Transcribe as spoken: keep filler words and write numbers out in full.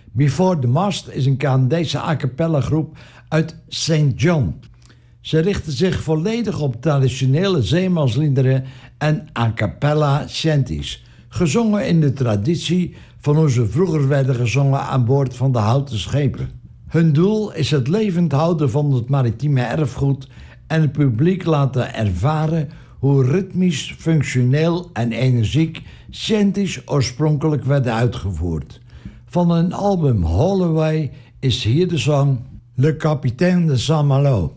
Before the Mast is een Canadese a cappella groep uit Saint John. Ze richten zich volledig op traditionele zeemansliederen en a cappella shanties, gezongen in de traditie van hoe ze vroeger werden gezongen aan boord van de houten schepen. Hun doel is het levend houden van het maritieme erfgoed en het publiek laten ervaren hoe ritmisch, functioneel en energiek shanties oorspronkelijk werden uitgevoerd. Van hun album Holloway is hier de song Le Capitaine de Saint-Malo.